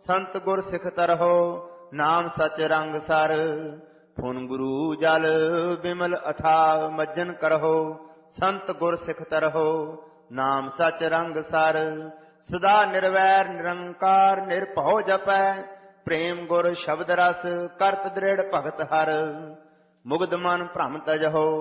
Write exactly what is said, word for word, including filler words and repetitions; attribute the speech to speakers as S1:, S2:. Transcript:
S1: ਸੰਤ ਗੁਰ ਸਿੱਖ ਤਰਹੁ, ਨਾਮ ਸਚ ਰੰਗ ਸਰ। ਫੁਨ ਗੁਰੂ ਜਲ ਬਿਮਲ ਅਥਾ ਮੱਜਨ ਕਰਹੁ, ਸੰਤ ਗੁਰ ਸਿੱਖ ਤਰਹੁ, ਨਾਮ ਸਚ ਰੰਗ ਸਰ। ਸਦਾ ਨਿਰਵੈਰ ਨਿਰੰਕਾਰ ਨਿਰਭਉ ਜਪੈ, ਪ੍ਰੇਮ ਗੁਰ ਸ਼ਬਦ ਰਸ ਕਰਤ ਦ੍ਰਿੜ ਭਗਤ ਹਰ। ਮੁਗਧ ਮਨ ਭ੍ਰਮ ਤਜਹੁ,